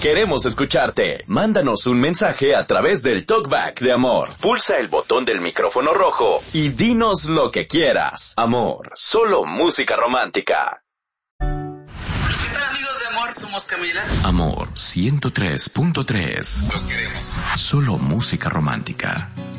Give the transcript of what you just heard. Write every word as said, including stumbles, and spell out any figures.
Queremos escucharte. Mándanos un mensaje a través del Talkback de Amor. Pulsa el botón del micrófono rojo y dinos lo que quieras. Amor, solo música romántica. ¿Qué tal, amigos de Amor? Somos Camila. Amor ciento tres punto tres. Los queremos. Solo música romántica.